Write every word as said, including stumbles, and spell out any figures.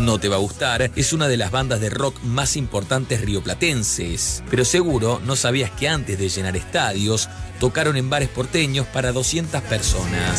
No te va a gustar, es una de las bandas de rock más importantes rioplatenses. Pero seguro no sabías que antes de llenar estadios, tocaron en bares porteños para doscientas personas.